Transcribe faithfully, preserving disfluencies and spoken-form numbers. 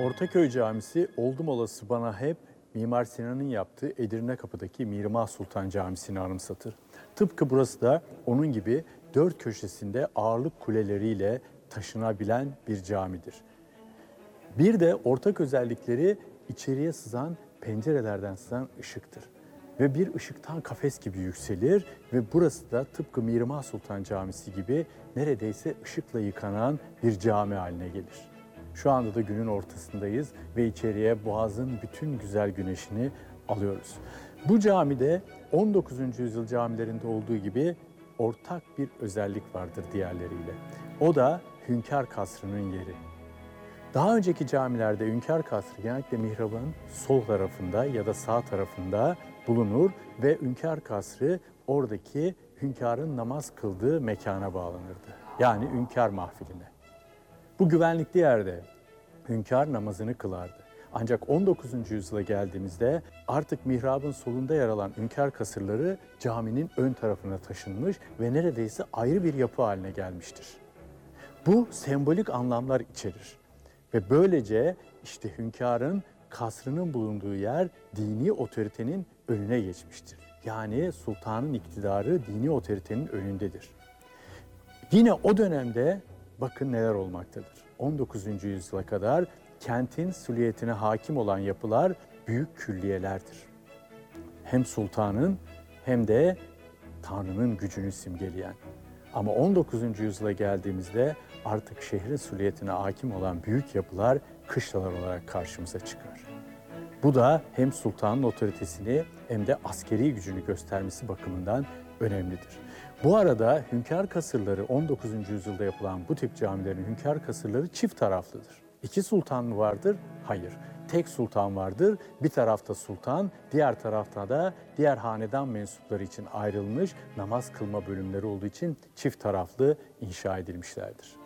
Ortaköy Camisi oldum olası bana hep Mimar Sinan'ın yaptığı Edirne Kapı'daki Mihrimah Sultan Camisi'ni anımsatır. Tıpkı burası da onun gibi dört köşesinde ağırlık kuleleriyle taşınabilen bir camidir. Bir de ortak özellikleri içeriye sızan pencerelerden sızan ışıktır. Ve bir ışıktan kafes gibi yükselir ve burası da tıpkı Mihrimah Sultan Camisi gibi neredeyse ışıkla yıkanan bir cami haline gelir. Şu anda da günün ortasındayız ve içeriye Boğaz'ın bütün güzel güneşini alıyoruz. Bu camide on dokuzuncu yüzyıl camilerinde olduğu gibi ortak bir özellik vardır diğerleriyle. O da Hünkâr Kasrı'nın yeri. Daha önceki camilerde Hünkâr Kasrı genellikle mihrabın sol tarafında ya da sağ tarafında bulunur ve Hünkâr Kasrı oradaki hünkârın namaz kıldığı mekana bağlanırdı. Yani hünkâr mahfiline. Bu güvenlikli yerde hünkâr namazını kılardı. Ancak on dokuzuncu yüzyıla geldiğimizde artık mihrabın solunda yer alan hünkâr kasırları caminin ön tarafına taşınmış ve neredeyse ayrı bir yapı haline gelmiştir. Bu sembolik anlamlar içerir ve böylece işte hünkârın kasrının bulunduğu yer dini otoritenin önüne geçmiştir. Yani sultanın iktidarı dini otoritenin önündedir. Yine o dönemde bakın neler olmaktadır. on dokuzuncu yüzyıla kadar kentin süliyetine hakim olan yapılar büyük külliyelerdir. Hem sultanın hem de Tanrı'nın gücünü simgeleyen. Ama on dokuzuncu yüzyıla geldiğimizde artık şehrin süliyetine hakim olan büyük yapılar kışlalar olarak karşımıza çıkar. Bu da hem sultanın otoritesini hem de askeri gücünü göstermesi bakımından önemlidir. Bu arada hünkâr kasırları on dokuzuncu yüzyılda yapılan bu tip camilerin hünkâr kasırları çift taraflıdır. İki sultan mı vardır? Hayır. Tek sultan vardır. Bir tarafta sultan, diğer tarafta da diğer hanedan mensupları için ayrılmış namaz kılma bölümleri olduğu için çift taraflı inşa edilmişlerdir.